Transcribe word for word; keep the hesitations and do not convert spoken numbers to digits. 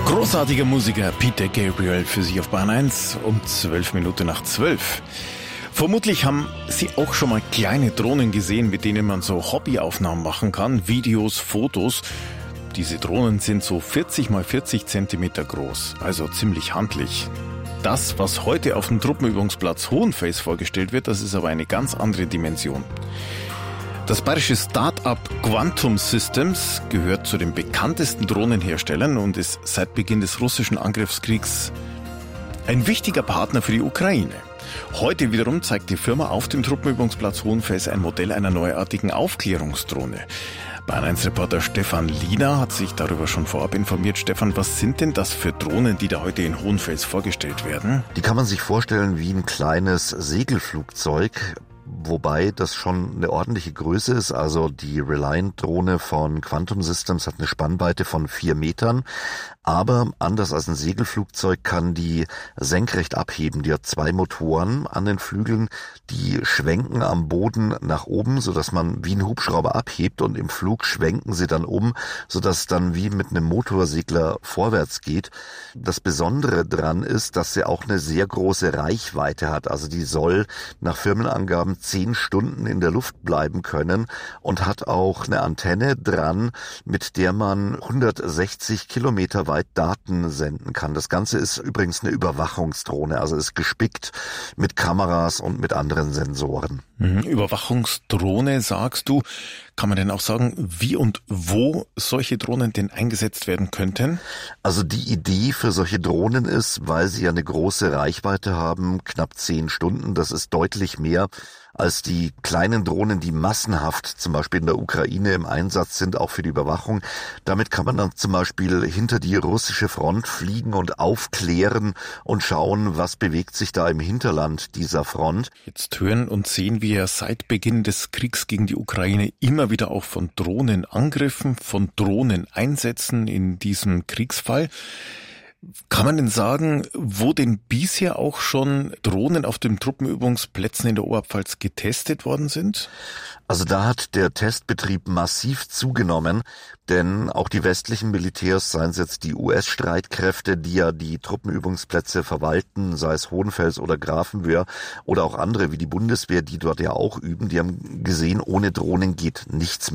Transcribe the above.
Großartiger Musiker Peter Gabriel für Sie auf Bahn eins um zwölf Minuten nach zwölf. Vermutlich haben Sie auch schon mal kleine Drohnen gesehen, mit denen man so Hobbyaufnahmen machen kann, Videos, Fotos. Diese Drohnen sind so vierzig mal vierzig Zentimeter groß, also ziemlich handlich. Das, was heute auf dem Truppenübungsplatz Hohenfels vorgestellt wird, das ist aber eine ganz andere Dimension. Das bayerische Start-up Quantum Systems gehört zu den bekanntesten Drohnenherstellern und ist seit Beginn des russischen Angriffskriegs ein wichtiger Partner für die Ukraine. Heute wiederum zeigt die Firma auf dem Truppenübungsplatz Hohenfels ein Modell einer neuartigen Aufklärungsdrohne. Bahn eins Reporter Stefan Liener hat sich darüber schon vorab informiert. Stefan, was sind denn das für Drohnen, die da heute in Hohenfels vorgestellt werden? Die kann man sich vorstellen wie ein kleines Segelflugzeug, wobei das schon eine ordentliche Größe ist. Also die Reliant-Drohne von Quantum Systems hat eine Spannweite von vier Metern. Aber anders als ein Segelflugzeug kann die senkrecht abheben. Die hat zwei Motoren an den Flügeln, die schwenken am Boden nach oben, sodass man wie ein Hubschrauber abhebt, und im Flug schwenken sie dann um, sodass es dann wie mit einem Motorsegler vorwärts geht. Das Besondere dran ist, dass sie auch eine sehr große Reichweite hat. Also die soll nach Firmenangaben zehn Stunden in der Luft bleiben können und hat auch eine Antenne dran, mit der man hundertsechzig Kilometer weit Daten senden kann. Das Ganze ist übrigens eine Überwachungsdrohne, also ist gespickt mit Kameras und mit anderen Sensoren. Mhm. Überwachungsdrohne, sagst du. Kann man denn auch sagen, wie und wo solche Drohnen denn eingesetzt werden könnten? Also die Idee für solche Drohnen ist, weil sie ja eine große Reichweite haben, knapp zehn Stunden, das ist deutlich mehr als die kleinen Drohnen, die massenhaft zum Beispiel in der Ukraine im Einsatz sind, auch für die Überwachung. Damit kann man dann zum Beispiel hinter die russische Front fliegen und aufklären und schauen, was bewegt sich da im Hinterland dieser Front. Jetzt hören und sehen wir seit Beginn des Kriegs gegen die Ukraine immer wieder auch von Drohnenangriffen, von Drohneneinsätzen in diesem Kriegsfall. Kann man denn sagen, wo denn bisher auch schon Drohnen auf den Truppenübungsplätzen in der Oberpfalz getestet worden sind? Also da hat der Testbetrieb massiv zugenommen, denn auch die westlichen Militärs, seien es jetzt die U S-Streitkräfte, die ja die Truppenübungsplätze verwalten, sei es Hohenfels oder Grafenwöhr oder auch andere wie die Bundeswehr, die dort ja auch üben, die haben gesehen, ohne Drohnen geht nichts mehr.